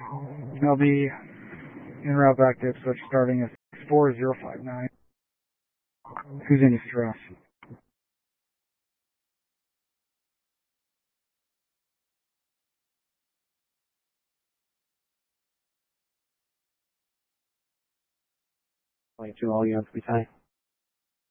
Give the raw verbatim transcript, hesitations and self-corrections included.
I'll be en route back to Ipswich starting at four zero five nine. Who's any stress? twenty-two, all you have to be tight.